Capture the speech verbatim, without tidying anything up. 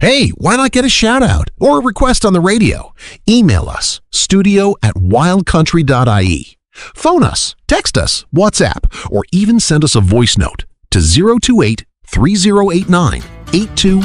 Hey, why not get a shout out or a request on the radio? Email us, studio at wild country dot I E. Phone us, text us, WhatsApp, or even send us a voice note to zero two eight, three zero eight nine, eight two